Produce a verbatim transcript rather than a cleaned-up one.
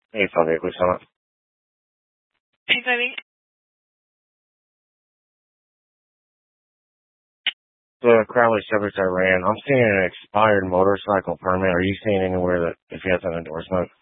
Hey, Father, quick comment. Hey, baby. The Crowley subject I ran, I'm seeing an expired motorcycle permit. Are you seeing anywhere that if he has an endorsement?